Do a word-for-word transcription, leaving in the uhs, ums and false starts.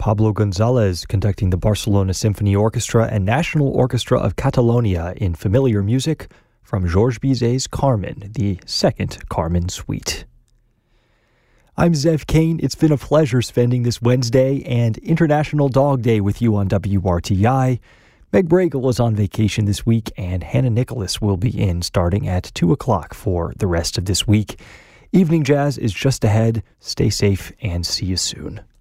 Pablo Gonzalez conducting the Barcelona Symphony Orchestra and National Orchestra of Catalonia in familiar music from Georges Bizet's Carmen, the second Carmen Suite. I'm Zev Kane. It's been a pleasure spending this Wednesday and International Dog Day with you on W R T I. Meg Bragle is on vacation this week, and Hannah Nicholas will be in starting at two o'clock for the rest of this week. Evening Jazz is just ahead. Stay safe and see you soon.